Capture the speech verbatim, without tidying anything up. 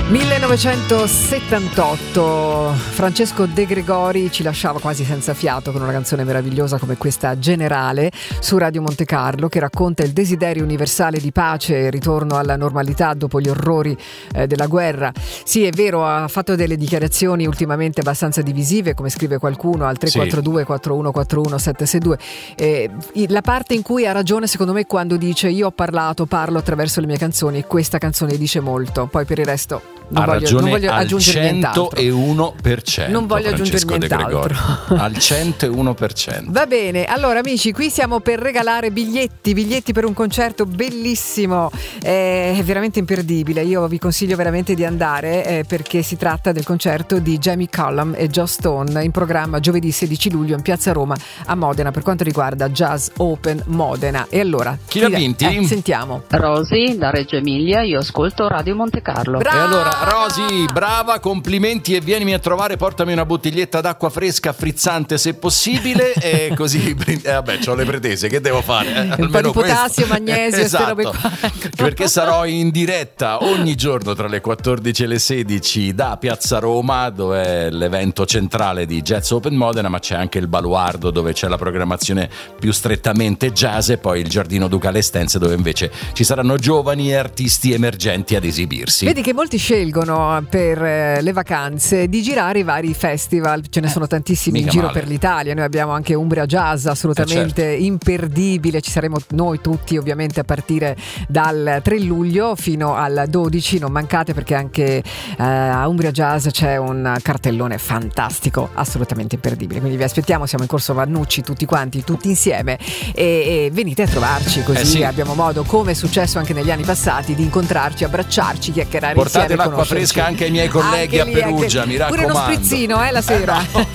millenovecentosettantotto, Francesco De Gregori ci lasciava quasi senza fiato con una canzone meravigliosa come questa, Generale, su Radio Monte Carlo, che racconta il desiderio universale di pace e il ritorno alla normalità dopo gli orrori eh, della guerra. Sì, è vero, ha fatto delle dichiarazioni ultimamente abbastanza divisive, come scrive qualcuno al tre quattro due quattro uno quattro uno sette sei due. Eh, la parte in cui ha ragione secondo me quando dice io ho parlato, parlo attraverso le mie canzoni, e questa canzone dice molto, poi per il resto non ha voglio, ragione non voglio al aggiungere nient'altro. centouno per cento. Non voglio Francesco aggiungere nient'altro. Al centouno per cento. Va bene, allora amici, qui siamo per regalare biglietti, biglietti per un concerto bellissimo, è veramente imperdibile. Io vi consiglio veramente di andare eh, perché si tratta del concerto di Jamie Cullum e Joss Stone, in programma giovedì sedici luglio in Piazza Roma a Modena, per quanto riguarda Jazz Open Modena. E allora chi l'ha vinti? Eh, sentiamo. Rosy da Reggio Emilia, io ascolto Radio Monte Carlo. Brava! E allora Rosy, brava, complimenti, e vienimi a trovare, portami una bottiglietta d'acqua fresca, frizzante se possibile, e così eh, vabbè, c'ho le pretese, che devo fare? Eh, un po' di potassio, questo. magnesio, esatto. queste robe qua. Perché sarò in diretta ogni giorno tra le quattordici e le sedici da Piazza Roma, dove è l'evento centrale di Jazz Open Modena, ma c'è anche il Baluardo dove c'è la programmazione più strettamente jazz, e poi il Giardino Ducale Estense dove invece ci saranno giovani e artisti emergenti ad esibirsi. Vedi che molti scelgono per eh, le vacanze di girare i vari festival, ce ne sono tantissimi in giro male. per l'Italia. Noi abbiamo anche Umbria Jazz, assolutamente eh certo. imperdibile, ci saremo noi tutti ovviamente a partire dal tre luglio fino al dodici, non mancate perché anche eh, a Umbria Jazz c'è un cartellone fantastico, assolutamente imperdibile, quindi vi aspettiamo, siamo in Corso Vannucci tutti quanti, tutti insieme, e, e venite a trovarci, così eh sì. abbiamo modo, come è successo anche negli anni passati, di incontrarci, abbracciarci, chiacchierare Portate insieme, l'acqua fresca anche ai miei colleghi anche a lì, Perugia, anche... mi raccomando. Pure uno sprizzino, eh, la sera. Eh no.